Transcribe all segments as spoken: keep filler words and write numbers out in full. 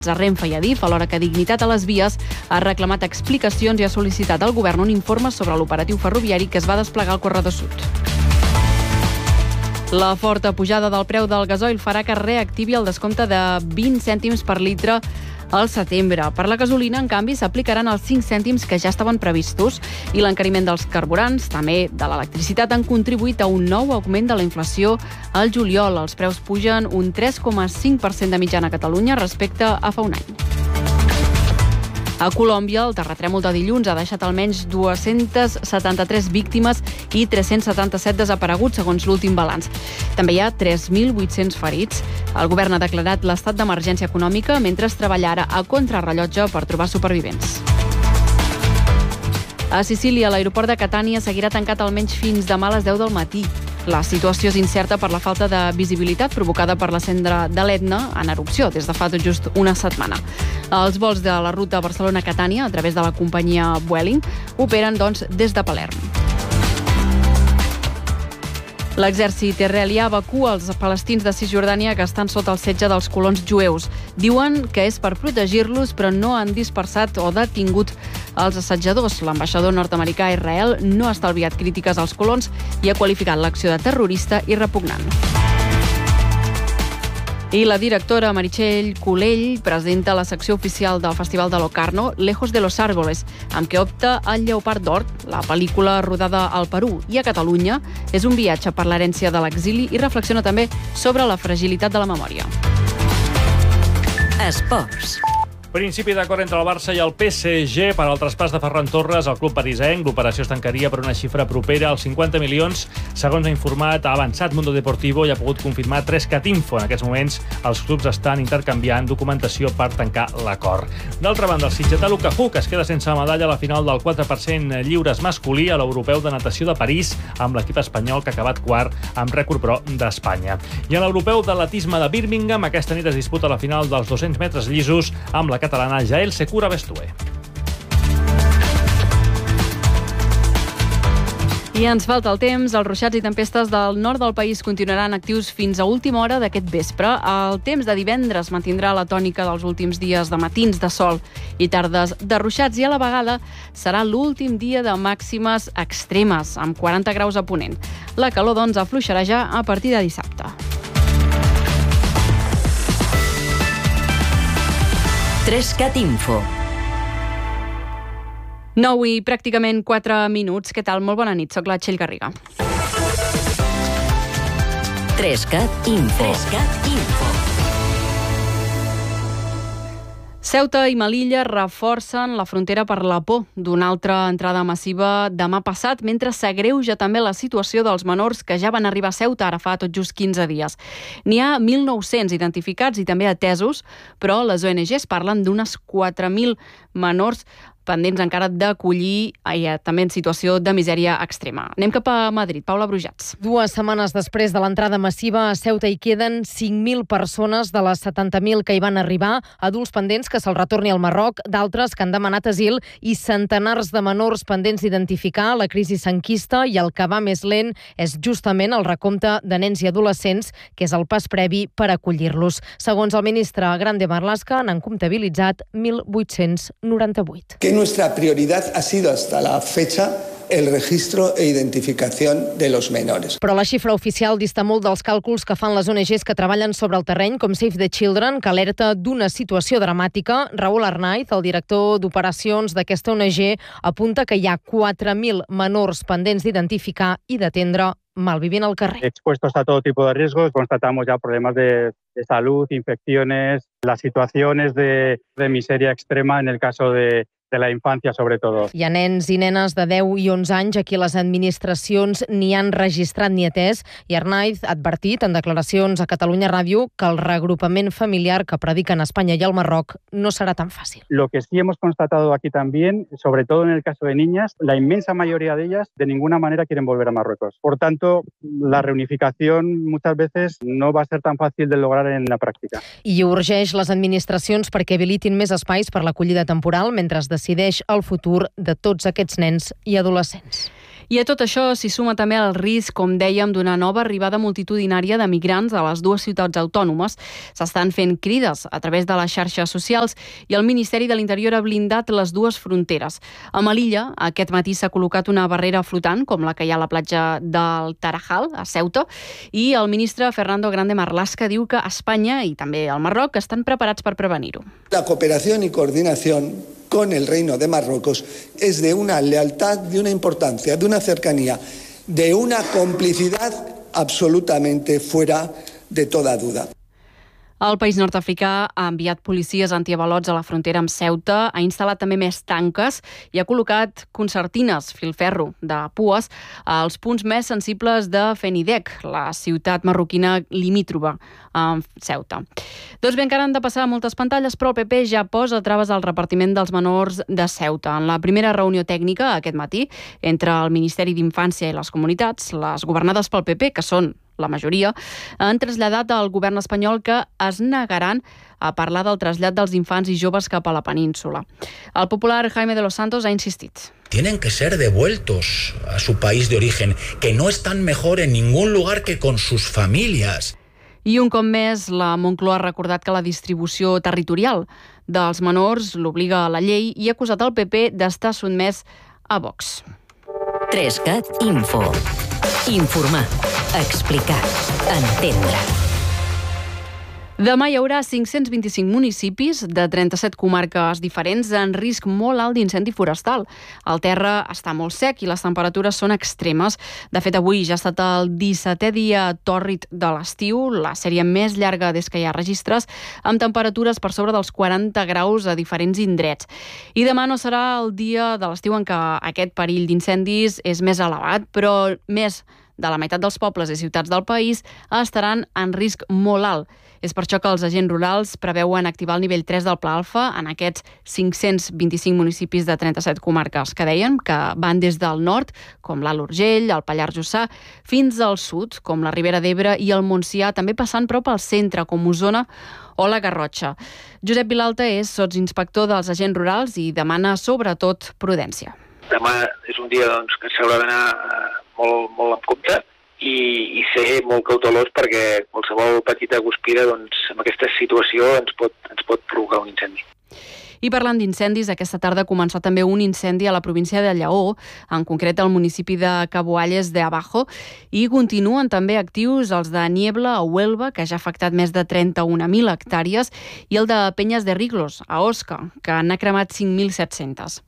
A Renfe i Adif, alhora que Dignitat a les Vies ha reclamat explicacions i ha sol·licitat al govern un informe sobre l'operatiu ferroviari que es va desplegar al Corredor Sud. La forta pujada del preu del gasoil farà que reactivi el descompte de vint cèntims per litre al setembre. Per la gasolina, en canvi, s'aplicaran els cinc cèntims que ja estaven previstos i l'encariment dels carburants, també de l'electricitat, han contribuït a un nou augment de la inflació al juliol. Els preus pugen un tres coma cinc per cent de mitjana a Catalunya respecte a fa un any. A Colòmbia, el terratrèmol de dilluns ha deixat almenys dues-centes setanta-tres víctimes i tres-cents setanta-set desapareguts, segons l'últim balanç. També hi ha tres mil vuit-cents ferits. El govern ha declarat l'estat d'emergència econòmica mentre es treballa ara a contrarrellotge per trobar supervivents. A Sicília, l'aeroport de Catània seguirà tancat almenys fins demà a les deu del matí. La situació és incerta per la falta de visibilitat provocada per la cendra de l'Etna en erupció des de fa tot just una setmana. Els vols de la ruta Barcelona-Catània, a través de la companyia Vueling, operen, doncs, des de Palerm. L'exèrcit israelià evacua els palestins de Cisjordània que estan sota el setge dels colons jueus. Diuen que és per protegir-los, però no han dispersat o detingut els assetjadors. L'ambaixador nord-americà a Israel no ha estalviat crítiques als colons i ha qualificat l'acció de terrorista i repugnant. I la directora Meritxell Colell presenta la secció oficial del Festival de Locarno, Lejos de los Árboles, amb què opta al Lleopard d'Or. La pel·lícula, rodada al Perú i a Catalunya, és un viatge per l'herència de l'exili i reflexiona també sobre la fragilitat de la memòria. Esports. Principi d'acord entre el Barça i el P S G per al traspàs de Ferran Torres al club parisenc. L'operació es tancaria per una xifra propera als cinquanta milions. Segons ha informat, ha avançat Mundo Deportivo i ha pogut confirmar Trescat Info. En aquests moments, els clubs estan intercanviant documentació per tancar l'acord. D'altra banda, el sitgetà Lukaku, que es queda sense medalla a la final del quatre per cent lliures masculí a l'Europeu de Natació de París, amb l'equip espanyol que ha acabat quart amb rècord pro d'Espanya. I en l'Europeu d'atletisme de Birmingham, aquesta nit es disputa la final dels dos-cents metres llisos amb la catalana Jael Secura Bestué. I ens falta el temps. Els ruixats i tempestes del nord del país continuaran actius fins a última hora d'aquest vespre. El temps de divendres mantindrà la tònica dels últims dies de matins de sol i tardes de ruixats i a la vegada serà l'últim dia de màximes extremes, amb quaranta graus a ponent. La calor, doncs, afluixarà ja a partir de dissabte. Trescat Info. nou i pràcticament quatre minuts. Què tal? Molt bona nit. Soc la Txell Garriga. Trescat Info. Trescat Info. Ceuta i Melilla reforcen la frontera per la por d'una altra entrada massiva demà passat, mentre s'agreuja també la situació dels menors que ja van arribar a Ceuta ara fa tot just quinze dies. N'hi ha mil nou-cents identificats i també atesos, però les O N Ges parlen d'unes quatre mil menors pendents encara d'acollir, també en situació de misèria extrema. Anem cap a Madrid. Paula Brujats. Dues setmanes després de l'entrada massiva a Ceuta hi queden cinc mil persones de les setanta mil que hi van arribar, adults pendents que se'ls retorni al Marroc, d'altres que han demanat asil i centenars de menors pendents d'identificar. La crisi sanquista i el que va més lent és justament el recompte de nens i adolescents, que és el pas previ per acollir-los. Segons el ministre Grande Marlaska, n'han comptabilitzat mil vuit-cents noranta-vuit. Que nuestra prioridad ha sido hasta la fecha el registro e identificación de los menores. Però la xifra oficial dista molt dels càlculs que fan les O N Ges que treballen sobre el terreny, com Save the Children, que alerta d'una situació dramàtica. Raúl Arnaiz, el director d'operacions d'aquesta O N G, apunta que hi ha quatre mil menors pendents d'identificar i d'atendre malvivint al carrer. Expuestos a todo tipo de riesgos, constatamos ya problemas de, de salud, infecciones, las situaciones de, de miseria extrema en el caso de de la infància, sobretot. Hi ha nens i nenes de deu i onze anys a qui les administracions ni han registrat ni atès, i Arnaiz ha advertit en declaracions a Catalunya Ràdio que el reagrupament familiar que prediquen Espanya i el Marroc no serà tan fàcil. Lo que sí hemos constatado aquí también, sobre todo en el caso de niñas, la inmensa mayoría de ellas de ninguna manera quieren volver a Marruecos. Por tanto, la reunificación muchas veces no va a ser tan fácil de lograr en la pràctica. I urgeix les administracions perquè habilitin més espais per l'acollida temporal mentre es decideix el futur de tots aquests nens i adolescents. I a tot això s'hi suma també el risc, com dèiem, d'una nova arribada multitudinària de migrants a les dues ciutats autònomes. S'estan fent crides a través de les xarxes socials i el Ministeri de l'Interior ha blindat les dues fronteres. A Melilla, aquest matí s'ha col·locat una barrera flotant, com la que hi ha a la platja del Tarajal, a Ceuta, i el ministre Fernando Grande Marlaska diu que Espanya i també el Marroc estan preparats per prevenir-ho. La cooperación y coordinación con el Reino de Marruecos es de una lealtad, de una importancia, de una cercanía, de una complicidad absolutamente fuera de toda duda. El país nord-africà ha enviat policies antiavalots a la frontera amb Ceuta, ha instal·lat també més tanques i ha col·locat concertines, filferro, de pues, als punts més sensibles de Fenidec, la ciutat marroquina limítrofa amb Ceuta. Doncs bé, encara han de passar moltes pantalles, però el P P ja posa traves al repartiment dels menors de Ceuta. En la primera reunió tècnica, aquest matí, entre el Ministeri d'Infància i les comunitats, les governades pel P P, que són la majoria, han traslladat al govern espanyol que es negaran a parlar del trasllat dels infants i joves cap a la península. El popular Jaime de los Santos ha insistit. Tienen que ser devueltos a su país de origen, que no están mejor en ningún lugar que con sus familias. I un cop més, la Moncloa ha recordat que la distribució territorial dels menors l'obliga a la llei i ha acusat el P P d'estar sotmès a Vox. Trescat Info. Informar, explicar, entendre. Demà hi haurà cinc-cents vint-i-cinc municipis de trenta-set comarques diferents en risc molt alt d'incendi forestal. El terra està molt sec i les temperatures són extremes. De fet, avui ja ha estat el dissetè dia tòrrid de l'estiu, la sèrie més llarga des que hi ha registres, amb temperatures per sobre dels quaranta graus a diferents indrets. I demà no serà el dia de l'estiu en què aquest perill d'incendis és més elevat, però més de la meitat dels pobles i ciutats del país estaran en risc molt alt. És per això que els agents rurals preveuen activar el nivell tres del Pla Alfa en aquests cinc-cents vint-i-cinc municipis de trenta-set comarques que dèiem, que van des del nord, com l'Alt Urgell, el Pallars Jussà, fins al sud, com la Ribera d'Ebre i el Montsià, també passant prop al centre, com Osona o la Garrotxa. Josep Vilalta és sotsinspector dels agents rurals i demana sobretot prudència. Demà és un dia doncs, que s'haurà d'anar molt, molt amb compte i, i ser molt cautelós perquè qualsevol petita guspira doncs, en aquesta situació ens pot, ens pot provocar un incendi. I parlant d'incendis, aquesta tarda ha començat també un incendi a la província de Lleó, en concret al municipi de Caboalles de Abajo, i continuen també actius els de Niebla a Huelva, que ja ha afectat més de trenta-un mil hectàrees, i el de Penyes de Riglos, a Osca, que n'ha cremat cinc mil set-cents.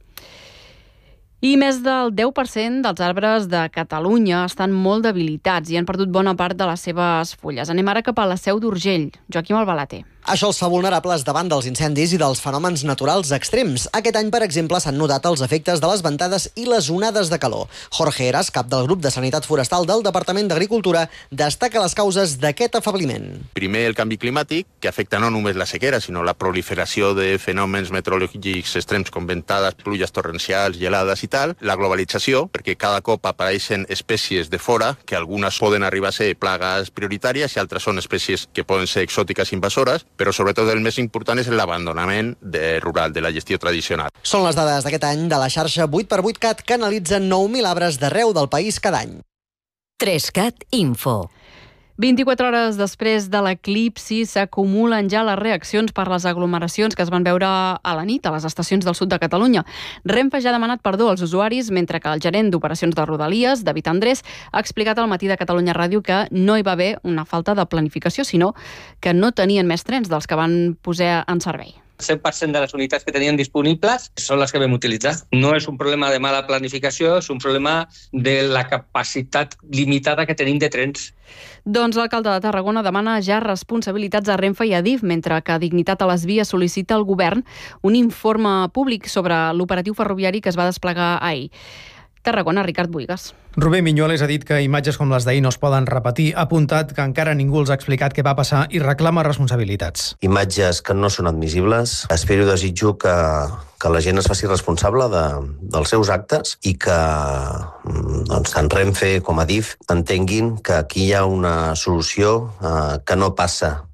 I més del deu per cent dels arbres de Catalunya estan molt debilitats i han perdut bona part de les seves fulles. Anem ara cap a la Seu d'Urgell. Joaquim Albalater. Això els fa vulnerables davant dels incendis i dels fenòmens naturals extrems. Aquest any, per exemple, s'han notat els efectes de les ventades i les onades de calor. Jorge Heras, cap del grup de Sanitat Forestal del Departament d'Agricultura, destaca les causes d'aquest afebliment. Primer, el canvi climàtic, que afecta no només la sequera, sinó la proliferació de fenòmens meteorològics extrems com ventades, pluges torrencials, gelades i tal. La globalització, perquè cada cop apareixen espècies de fora, que algunes poden arribar a ser plagues prioritàries i altres són espècies que poden ser exòtiques invasores, però sobretot el més important és l'abandonament de rural, de la gestió tradicional. Són les dades d'aquest any de la xarxa vuit per vuit Cat, que analitza nou mil arbres d'arreu del país cada any. Trescat Info. vint-i-quatre hores després de l'eclipsi s'acumulen ja les reaccions per les aglomeracions que es van veure a la nit a les estacions del sud de Catalunya. Renfe ja ha demanat perdó als usuaris, mentre que el gerent d'operacions de Rodalies, David Andrés, ha explicat al matí de Catalunya Ràdio que no hi va haver una falta de planificació, sinó que no tenien més trens dels que van posar en servei. El cent per cent de les unitats que tenien disponibles són les que vam utilitzar. No és un problema de mala planificació, és un problema de la capacitat limitada que tenim de trens. Doncs l'alcalde de Tarragona demana ja responsabilitats a Renfe i a Adif, mentre que Dignitat a les Vies sol·licita al govern un informe públic sobre l'operatiu ferroviari que es va desplegar ahir. Tarragona, Ricard Buigas. Rubén Miñoles ha dit que imatges com les d'ahir no es poden repetir. Ha apuntat que encara ningú els ha explicat què va passar i reclama responsabilitats. Imatges que no són admissibles. Espero i desitjo que, que la gent es faci responsable de, dels seus actes i que doncs, tant Renfe com Adif entenguin que aquí hi ha una solució eh, que no passa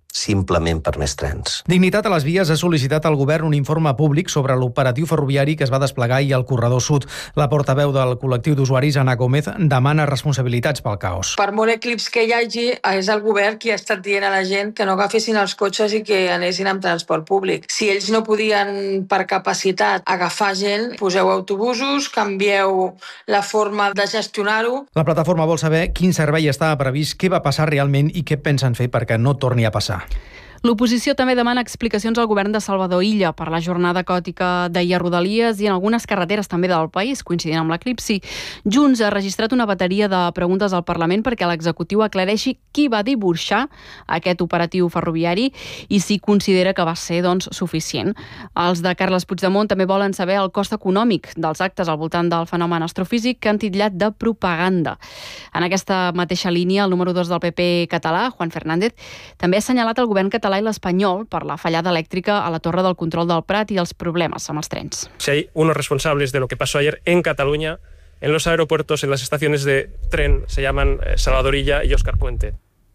simplement per més trens. Dignitat a les vies ha sol·licitat al govern un informe públic sobre l'operatiu ferroviari que es va desplegar ahir al corredor sud. La portaveu del col·lectiu d'usuaris, Ana Gómez, demana responsabilitats pel caos. Per molt eclips que hi hagi, és el govern qui ha estat dient a la gent que no agafessin els cotxes i que anessin amb transport públic. Si ells no podien, per capacitat, agafar gent, poseu autobusos, canvieu la forma de gestionar-ho. La plataforma vol saber quin servei estava previst, què va passar realment i què pensen fer perquè no torni a passar. L'oposició també demana explicacions al govern de Salvador Illa per la jornada caòtica d'ahir a Rodalies i en algunes carreteres també del país, coincidint amb l'eclipsi. Junts ha registrat una bateria de preguntes al Parlament perquè l'executiu aclareixi qui va dibuixar aquest operatiu ferroviari i si considera que va ser doncs, suficient. Els de Carles Puigdemont també volen saber el cost econòmic dels actes al voltant del fenomen astrofísic que han titllat de propaganda. En aquesta mateixa línia, el número dos del P P català, Juan Fernández, també ha assenyalat el govern català i l'espanyol per la fallada elèctrica a la Torre del Control del Prat i els problemes amb els trens. Si hay unos responsables de lo que pasó ayer en Cataluña, en los aeropuertos, en las estaciones de tren, se llaman Salvador Illa y Óscar Puente.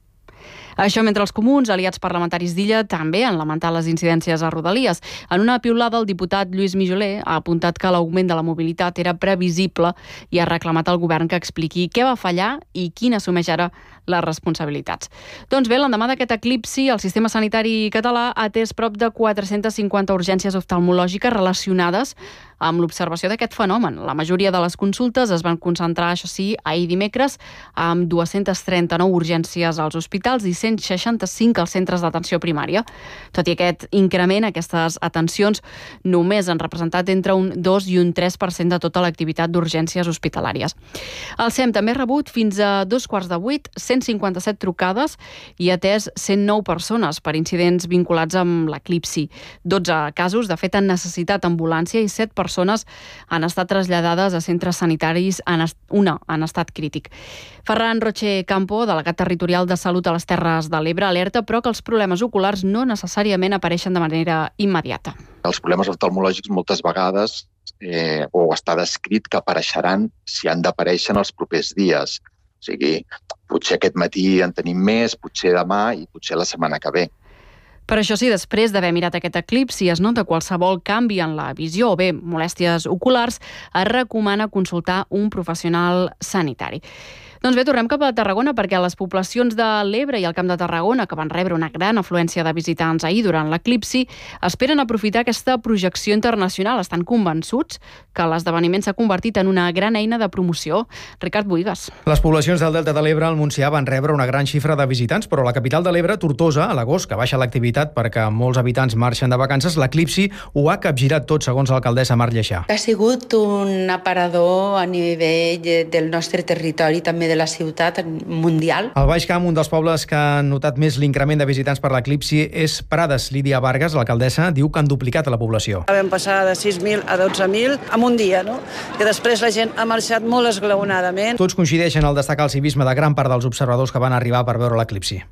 Això mentre els comuns, aliats parlamentaris d'Illa, també han lamentat les incidències a Rodalies. En una piulada, el diputat Lluís Mijoler ha apuntat que l'augment de la mobilitat era previsible i ha reclamat al govern que expliqui què va fallar i qui n'assumeix ara les responsabilitats. Doncs bé, l'endemà d'aquest eclipsi, el sistema sanitari català ha atès prop de quatre-centes cinquanta urgències oftalmològiques relacionades amb l'observació d'aquest fenomen. La majoria de les consultes es van concentrar, això sí, ahir dimecres, amb dues-centes trenta-nou urgències als hospitals i cent seixanta-cinc als centres d'atenció primària. Tot i aquest increment, aquestes atencions només han representat entre un dos i un tres per cent de tota l'activitat d'urgències hospitalàries. El S E M també ha rebut fins a dos quarts de vuit cent cinquanta-set trucades i ha atès cent nou persones per incidents vinculats amb l'eclipsi. dotze casos, de fet, han necessitat ambulància i set persones han estat traslladades a centres sanitaris, una en estat crític. Ferran Roche Campo, delegat territorial de Salut a les Terres de l'Ebre, alerta però que els problemes oculars no necessàriament apareixen de manera immediata. Els problemes oftalmològics moltes vegades eh, o està descrit que apareixeran si han d'aparèixer en els propers dies. O sigui, potser aquest matí en tenim més, potser demà i potser la setmana que ve. Per això sí, després d'haver mirat aquest eclipsi, es nota qualsevol canvi en la visió o bé molèsties oculars, es recomana consultar un professional sanitari. Doncs bé, tornem cap a Tarragona perquè les poblacions de l'Ebre i el Camp de Tarragona, que van rebre una gran afluència de visitants ahir durant l'eclipsi, esperen aprofitar aquesta projecció internacional. Estan convençuts que l'esdeveniment s'ha convertit en una gran eina de promoció. Ricard Buigas. Les poblacions del Delta de l'Ebre al Montsià van rebre una gran xifra de visitants, però a la capital de l'Ebre, Tortosa, a l'agost, que baixa l'activitat perquè molts habitants marxen de vacances, l'eclipsi ho ha capgirat tot, segons l'alcaldessa Mar Lleixà. Ha sigut un aparador a nivell del nostre territori, també de la ciutat mundial. Al Baix Camp, un dels pobles que han notat més l'increment de visitants per l'eclipsi és Prades. Lídia Vargas, l'alcaldessa, diu que han duplicat la població. Vam passar de sis mil a dotze mil en un dia, no? Que després la gent ha marxat molt esglaonadament. Tots coincideixen al destacar el civisme de gran part dels observadors que van arribar per veure l'eclipsi.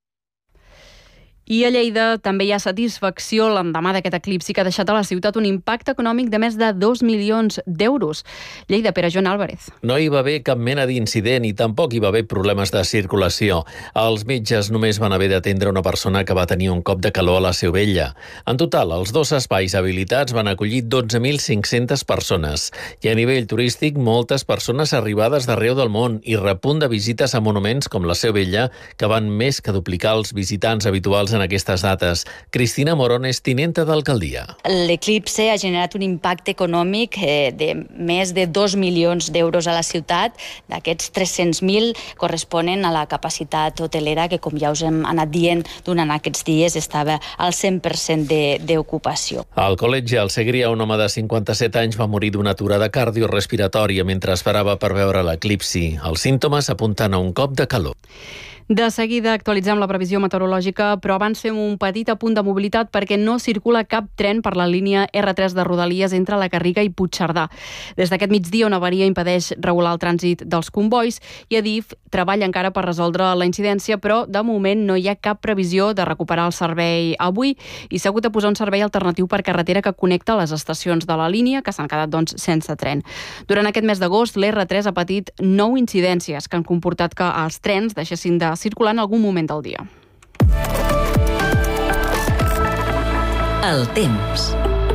I a Lleida també hi ha satisfacció l'endemà d'aquest eclipsi que ha deixat a la ciutat un impacte econòmic de més de dos milions d'euros. Lleida, Pere Joan Álvarez. No hi va haver cap mena d'incident i tampoc hi va haver problemes de circulació. Els metges només van haver d'atendre una persona que va tenir un cop de calor a la seu vella. En total, els dos espais habilitats van acollir dotze mil cinc-centes persones. I a nivell turístic, moltes persones arribades d'arreu del món i repunt de visites a monuments com la seu vella, que van més que duplicar els visitants habituals en aquestes dates. Cristina Morones, tinenta d'alcaldia. L'eclipse ha generat un impacte econòmic eh, de més de dos milions d'euros a la ciutat. D'aquests tres-cents mil corresponen a la capacitat hotelera que, com ja us hem anat dient durant aquests dies, estava al cent per cent d'ocupació. Al col·legi al Segrià, un home de cinquanta-set anys va morir d'una aturada cardiorespiratòria mentre esperava per veure l'eclipsi. Els símptomes apunten a un cop de calor. De seguida actualitzem la previsió meteorològica, però abans fem un petit apunt de mobilitat perquè no circula cap tren per la línia erre tres de Rodalies entre la Garriga i Puigcerdà. Des d'aquest migdia una avaria impedeix regular el trànsit dels combois i Adif treballa encara per resoldre la incidència, però de moment no hi ha cap previsió de recuperar el servei avui i s'ha hagut de posar un servei alternatiu per carretera que connecta les estacions de la línia, que s'han quedat doncs sense tren. Durant aquest mes d'agost, l'erre tres ha patit nou incidències que han comportat que els trens deixessin de circular en algun moment del dia. El temps.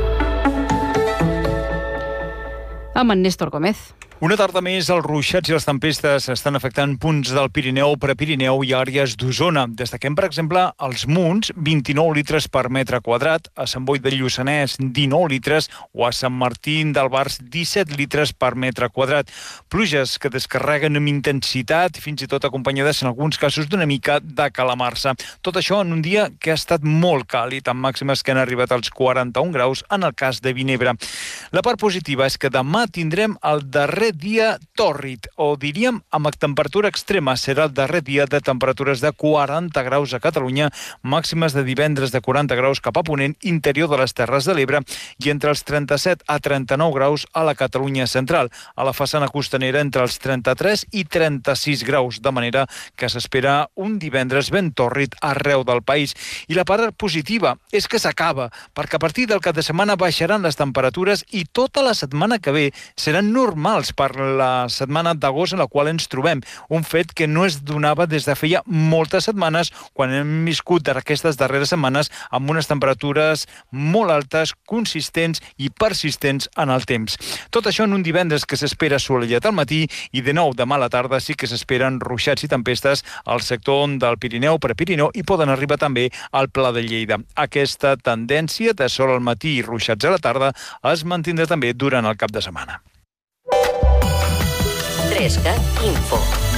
Amb en Néstor Gómez. Una tarda més, els ruixats i les tempestes estan afectant punts del Pirineu, Prepirineu i àrees d'Osona. Destaquem, per exemple, als Munts, vint-i-nou litres per metre quadrat, a Sant Boi de Lluçanès, dinou litres, o a Sant Martín d'Albars, disset litres per metre quadrat. Pluges que descarreguen amb intensitat, fins i tot acompanyades en alguns casos d'una mica de calamarsa. Tot això en un dia que ha estat molt càlid, amb màximes que han arribat als quaranta-un graus en el cas de Vinebre. La part positiva és que demà tindrem el darrer dia tòrrid, o diríem amb temperatura extrema. Serà el darrer dia de temperatures de quaranta graus a Catalunya, màximes de divendres de quaranta graus cap a ponent, interior de les Terres de l'Ebre, i entre els trenta-set a trenta-nou graus a la Catalunya central. A la façana costanera entre els trenta-tres i trenta-sis graus, de manera que s'espera un divendres ben tòrrid arreu del país. I la part positiva és que s'acaba, perquè a partir del cap de setmana baixaran les temperatures i tota la setmana que ve seran normals per la setmana d'agost en la qual ens trobem. Un fet que no es donava des de feia moltes setmanes, quan hem viscut aquestes darreres setmanes amb unes temperatures molt altes, consistents i persistents en el temps. Tot això en un divendres que s'espera assolellat al matí i de nou demà a la tarda sí que s'esperen ruixats i tempestes al sector del Pirineu, Prepirineu, i poden arribar també al Pla de Lleida. Aquesta tendència de sol al matí i ruixats a la tarda es mantindrà també durant el cap de setmana. Trescat Info.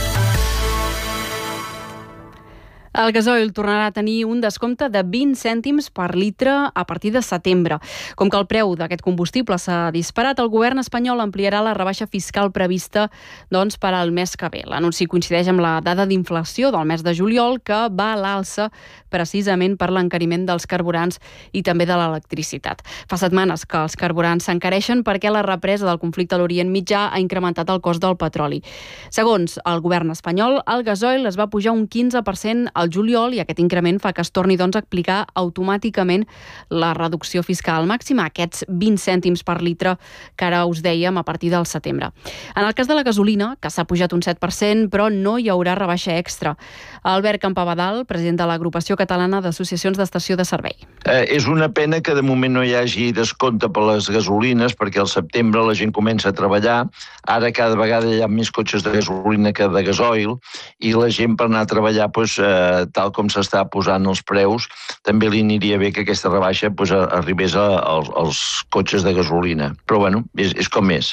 El gasoil tornarà a tenir un descompte de vint cèntims per litre a partir de setembre. Com que el preu d'aquest combustible s'ha disparat, el govern espanyol ampliarà la rebaixa fiscal prevista doncs, per al mes que ve. L'anunci coincideix amb la dada d'inflació del mes de juliol, que va a l'alça precisament per l'encariment dels carburants i també de l'electricitat. Fa setmanes que els carburants s'encareixen perquè la represa del conflicte a l'Orient Mitjà ha incrementat el cost del petroli. Segons el govern espanyol, el gasoil es va pujar un quinze per cent al juliol i aquest increment fa que es torni doncs, a aplicar automàticament la reducció fiscal màxima, aquests vint cèntims per litre que ara us dèiem a partir del setembre. En el cas de la gasolina, que s'ha pujat un set per cent, però no hi haurà rebaixa extra. Albert Campabadal, president de l'Agrupació Catalana d'Associacions d'Estació de Servei. Eh, és una pena que de moment no hi hagi descompte per les gasolines, perquè al setembre la gent comença a treballar. Ara cada vegada hi ha més cotxes de gasolina que de gasoil, i la gent per anar a treballar doncs, eh, tal com s'està posant els preus, també li aniria bé que aquesta rebaixa pues, arribés a, als, als cotxes de gasolina. Però bueno, és, és com és.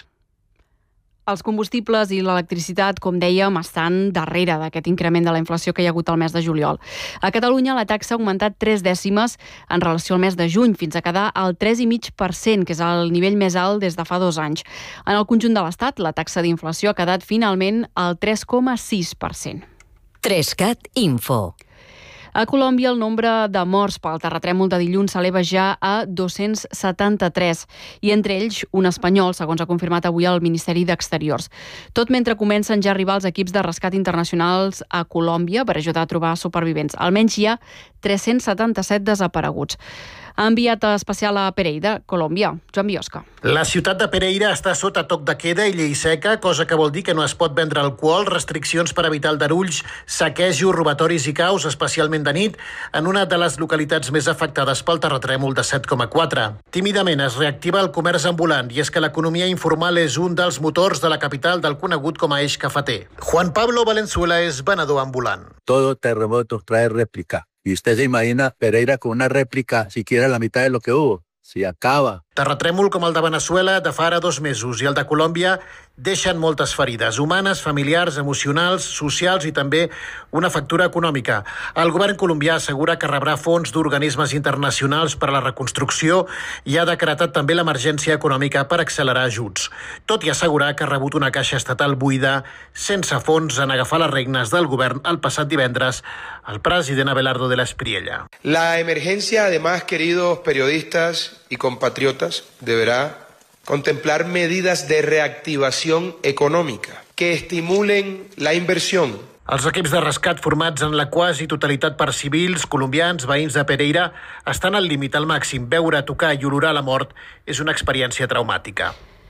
Els combustibles i l'electricitat, com dèiem, estan darrere d'aquest increment de la inflació que hi ha hagut al mes de juliol. A Catalunya la taxa ha augmentat tres dècimes en relació al mes de juny, fins a quedar al tres coma cinc per cent, que és el nivell més alt des de fa dos anys. En el conjunt de l'Estat, la taxa d'inflació ha quedat finalment al tres coma sis per cent. Trescat Info. A Colòmbia, el nombre de morts pel terratrèmol de dilluns s'eleva ja a dos-cents setanta-tres, i entre ells un espanyol, segons ha confirmat avui el Ministeri d'Exteriors. Tot mentre comencen ja a arribar els equips de rescat internacionals a Colòmbia per ajudar a trobar supervivents. Almenys hi ha tres-cents setanta-set desapareguts. Ha enviat especial a Pereira, Colòmbia. Joan Biosca. La ciutat de Pereira està sota toc de queda i llei seca, cosa que vol dir que no es pot vendre alcohol, restriccions per evitar aldarulls, saquejos, robatoris i caos, especialment de nit, en una de les localitats més afectades pel terratrèmol de set coma quatre. Tímidament es reactiva el comerç ambulant, i és que l'economia informal és un dels motors de la capital del conegut com a eix cafeter. Juan Pablo Valenzuela és venedor ambulant. Todo terremoto trae réplica. Y usted se imagina Pereira con una réplica, siquiera la mitad de lo que hubo. Si acaba. Terratrèmol com el de Veneçuela de fa ara dos mesos i el de Colòmbia deixen moltes ferides humanes, familiars, emocionals, socials i també una factura econòmica. El govern colombià assegura que rebrà fons d'organismes internacionals per a la reconstrucció i ha decretat també l'emergència econòmica per accelerar ajuts. Tot i assegurar que ha rebut una caixa estatal buida, sense fons, en agafar les regnes del govern el passat divendres el president Abelardo de la Espriella. La emergencia, además, queridos periodistas y compatriotas, deberá contemplar medidas de reactivación económica que estimulen la inversión. Els equips de rescat formats en la quasi totalitat per civils, colombians, veïns de Pereira, estan al límit al màxim. Veure, tocar i olorar la mort és una experiència traumàtica.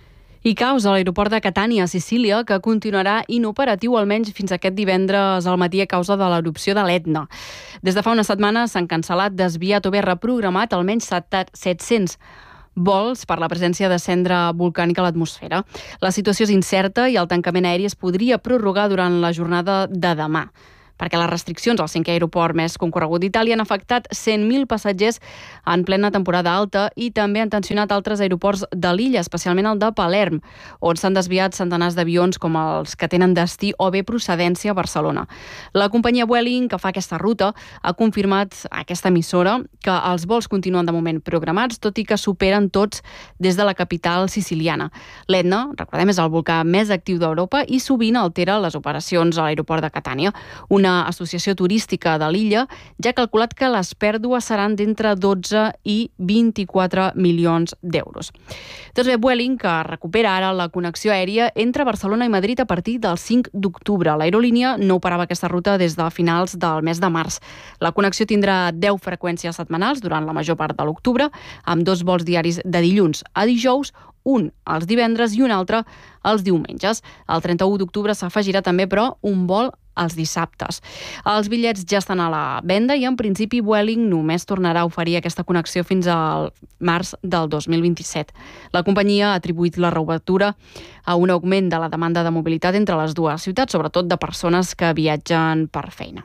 I caos a l'aeroport de Catània, a Sicília, que continuarà inoperatiu almenys fins aquest divendres al matí a causa de l'erupció de l'Etna. Des de fa una setmana s'han cancel·lat, desviat o bé reprogramat almenys set-cents vols per la presència de cendra volcànica a l'atmosfera. La situació és incerta i el tancament aeri es podria prorrogar durant la jornada de demà, perquè les restriccions al cinquè aeroport més concorregut d'Itàlia han afectat cent mil passatgers en plena temporada alta i també han tensionat altres aeroports de l'illa, especialment el de Palerm, on s'han desviat centenars d'avions com els que tenen destí o bé procedència a Barcelona. La companyia Vueling, que fa aquesta ruta, ha confirmat a aquesta emissora que els vols continuen de moment programats, tot i que superen tots des de la capital siciliana. L'Etna, recordem, és el volcà més actiu d'Europa i sovint altera les operacions a l'aeroport de Catània. Una associació turística de l'illa ja ha calculat que les pèrdues seran d'entre dotze i vint-i-quatre milions d'euros. Doncs bé, Vueling, que recupera ara la connexió aèria entre Barcelona i Madrid a partir del cinc d'octubre. L'aerolínia no operava aquesta ruta des de finals del mes de març. La connexió tindrà deu freqüències setmanals durant la major part de l'octubre, amb dos vols diaris de dilluns a dijous, un els divendres i un altre els diumenges. El trenta-u d'octubre s'afegirà també, però, un vol els dissabtes. Els bitllets ja estan a la venda i en principi Vueling només tornarà a oferir aquesta connexió fins al març del dos mil vint-i-set. La companyia ha atribuït la reobertura a un augment de la demanda de mobilitat entre les dues ciutats, sobretot de persones que viatgen per feina.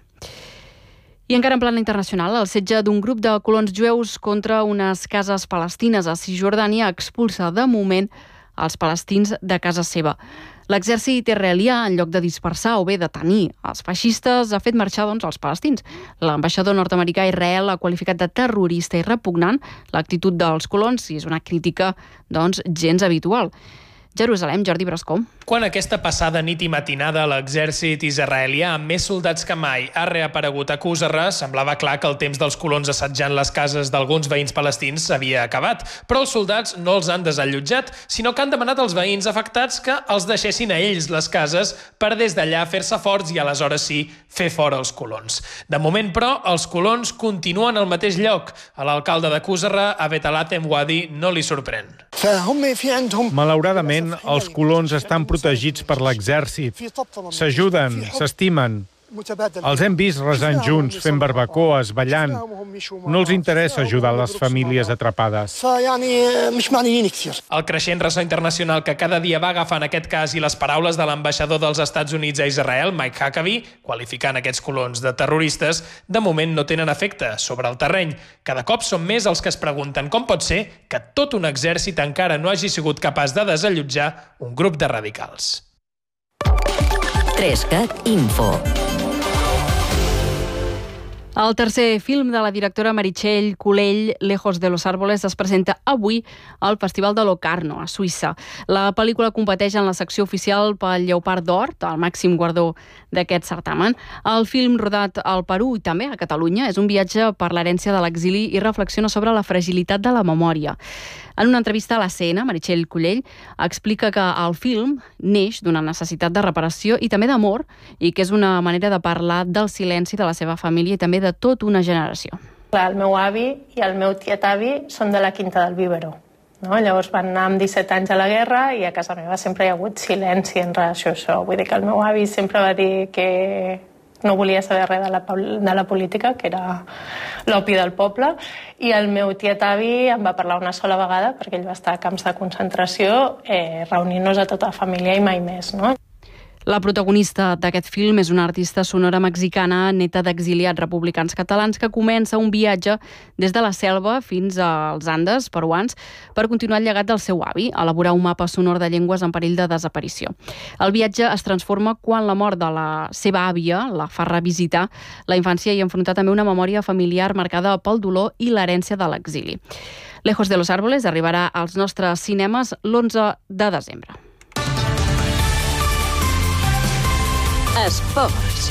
I encara en plan internacional, el setge d'un grup de colons jueus contra unes cases palestines a Cisjordània expulsa de moment els palestins de casa seva. L'exèrcit israelià, en lloc de dispersar o bé detenir els feixistes, ha fet marxar doncs, els palestins. L'ambaixador nord-americà a Israel ha qualificat de terrorista i repugnant l'actitud dels colons i és una crítica doncs, gens habitual. Jerusalem, Jordi Brascó. Quan aquesta passada nit i matinada l'exèrcit israelià, amb més soldats que mai, ha reaparegut a Qusarra, semblava clar que el temps dels colons assetjant les cases d'alguns veïns palestins s'havia acabat. Però els soldats no els han desallotjat, sinó que han demanat als veïns afectats que els deixessin a ells les cases per des d'allà fer-se forts i aleshores sí fer fora els colons. De moment, però, els colons continuen al mateix lloc. A l'alcalde de Qusarra, Abed Alatem Wadi, no li sorprèn. Malauradament, els colons estan protegits per l'exèrcit. S'ajuden, s'estimen. Els hem vist resant junts, fent barbacoes, ballant. No els interessa ajudar les famílies atrapades. El creixent ressò internacional que cada dia va agafant aquest cas i les paraules de l'ambaixador dels Estats Units a Israel, Mike Huckabee, qualificant aquests colons de terroristes, de moment no tenen efecte sobre el terreny. Cada cop són més els que es pregunten com pot ser que tot un exèrcit encara no hagi sigut capaç de desallotjar un grup de radicals. trescat Info. El tercer film de la directora Meritxell Culell, Lejos de los árboles, es presenta avui al Festival de Locarno, a Suïssa. La pel·lícula competeix en la secció oficial pel Lleopard d'Or, el màxim guardó d'aquest certamen. El film, rodat al Perú i també a Catalunya, és un viatge per l'herència de l'exili i reflexiona sobre la fragilitat de la memòria. En una entrevista a la C N, Meritxell Culell explica que el film neix d'una necessitat de reparació i també d'amor i que és una manera de parlar del silenci de la seva família i també de tota una generació. Clar, el meu avi i el meu tiet-avi són de la Quinta del Vívero. No? Llavors van anar amb disset anys a la guerra i a casa meva sempre hi ha hagut silenci en relació a això. Vull dir que el meu avi sempre va dir que no volia saber res de la, de la política, que era l'opi del poble, i el meu tiet-avi em va parlar una sola vegada, perquè ell va estar a camps de concentració, eh, reunint-nos a tota la família i mai més, no? La protagonista d'aquest film és una artista sonora mexicana, neta d'exiliats republicans catalans, que comença un viatge des de la selva fins als Andes peruans per continuar el llegat del seu avi, elaborar un mapa sonor de llengües en perill de desaparició. El viatge es transforma quan la mort de la seva àvia la fa revisitar la infància i enfrontar també una memòria familiar marcada pel dolor i l'herència de l'exili. Lejos de los árboles arribarà als nostres cinemes l'onze de desembre. Esports.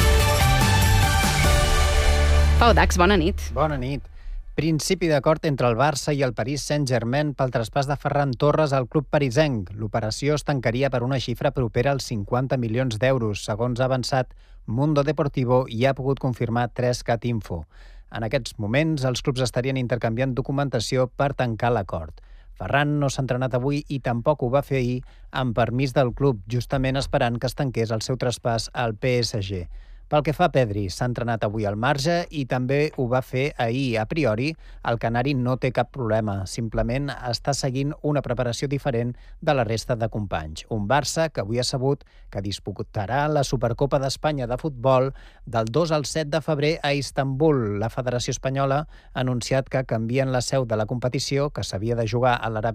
Pau Dax, bona nit. Bona nit. Principi d'acord entre el Barça i el Paris Saint-Germain pel traspàs de Ferran Torres al club parisenc. L'operació es tancaria per una xifra propera als cinquanta milions d'euros, segons ha avançat Mundo Deportivo i ha pogut confirmar trescat Info. En aquests moments, els clubs estarien intercanviant documentació per tancar l'acord. Ferran no s'ha entrenat avui i tampoc ho va fer ahir amb permís del club, justament esperant que es tanqués el seu traspàs al P S G. Pel que fa a Pedri, s'ha entrenat avui al marge i també ho va fer ahir. A priori, el canari no té cap problema, simplement està seguint una preparació diferent de la resta de companys. Un Barça que avui ha sabut que disputarà la Supercopa d'Espanya de futbol del dos al set de febrer a Istanbul. La Federació Espanyola ha anunciat que canvien la seu de la competició, que s'havia de jugar a l'Aràbia